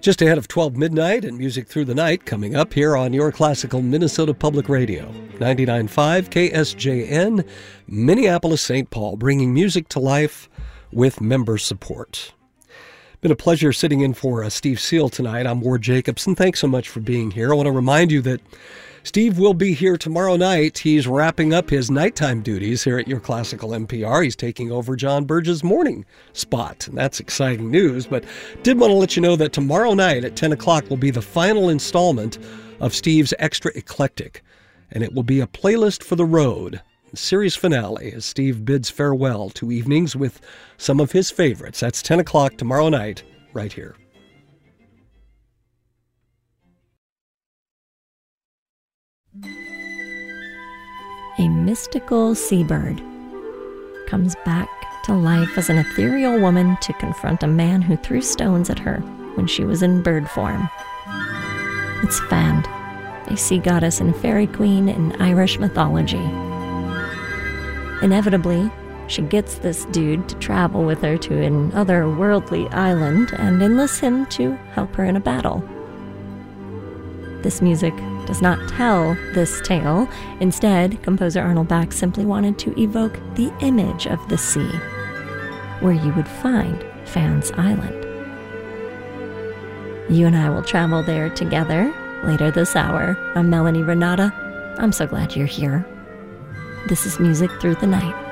Just ahead of 12 midnight and Music Through the Night coming up here on your classical Minnesota Public Radio. 99.5 KSJN, Minneapolis, St. Paul, bringing music to life with member support. Been a pleasure sitting in for Steve Seal tonight. I'm Ward Jacobson. Thanks so much for being here. I want to remind you that Steve will be here tomorrow night. He's wrapping up his nighttime duties here at Your Classical NPR. He's taking over John Burge's morning spot, and that's exciting news. But did want to let you know that tomorrow night at 10 o'clock will be the final installment of Steve's Extra Eclectic, and it will be a playlist for the road. Series finale as Steve bids farewell to evenings with some of his favorites. That's 10 o'clock tomorrow night, right here. A mystical seabird comes back to life as an ethereal woman to confront a man who threw stones at her when she was in bird form. It's Fand, a sea goddess and fairy queen in Irish mythology. Inevitably, she gets this dude to travel with her to an otherworldly island and enlists him to help her in a battle. This music does not tell this tale. Instead, composer Arnold Bax simply wanted to evoke the image of the sea, where you would find Fand's Island. You and I will travel there together later this hour. I'm Melanie Renata. I'm so glad you're here. This is Music Through the Night.